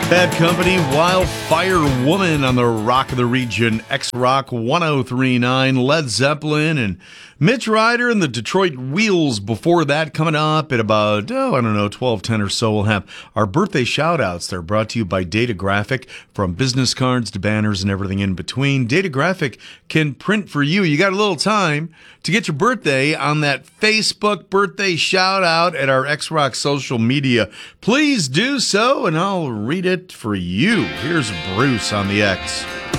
Bad Company, Wildfire Woman on the Rock of the Region, X-Rock 1039, Led Zeppelin, and Mitch Ryder and the Detroit Wheels before that. Coming up at about, 12:10 or so, we'll have our birthday shout-outs. They're brought to you by Data Graphic, from business cards to banners and everything in between. Data Graphic can print for you. You got a little time to get your birthday on that Facebook birthday shout-out at our X-Rock social media. Please do so, and I'll read it for you. Here's Bruce on the X.